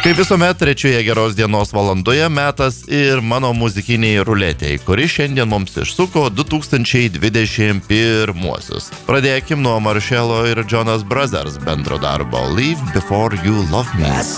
Kaip visuomet, trečioje geros dienos valandoje metas ir mano muzikiniai ruletei, kuri šiandien mums išsuko 2021-uosius. Pradėkim nuo Marshmello ir Jonas Brothers bendro darbo Live Before You Love Me.